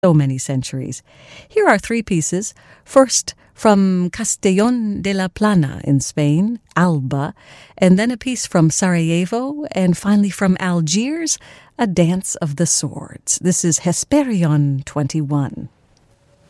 so many centuries. Here are three pieces. First, from Castellón de la Plana in Spain, Alba, and then a piece from Sarajevo, and finally from Algiers, A Dance of the Swords. This is Hesperion 21.